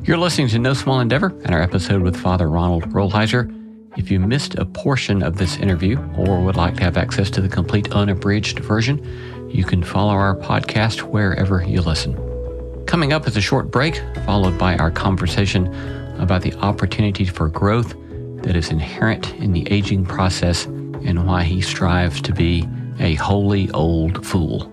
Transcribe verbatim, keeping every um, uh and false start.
You're listening to No Small Endeavor and our episode with Father Ronald Rolheiser. If you missed a portion of this interview or would like to have access to the complete unabridged version, you can follow our podcast wherever you listen. Coming up is a short break, followed by our conversation about the opportunity for growth that is inherent in the aging process and why he strives to be a holy old fool.